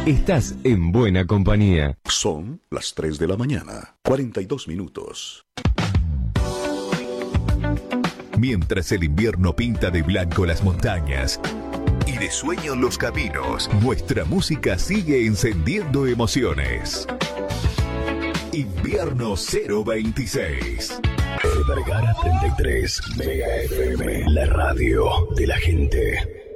Estás en buena compañía. Son las 3 de la mañana, 42 minutos. Mientras el invierno pinta de blanco las montañas y de sueño los caminos, nuestra música sigue encendiendo emociones. Invierno 026. Vergara 33, Mega FM, la radio de la gente.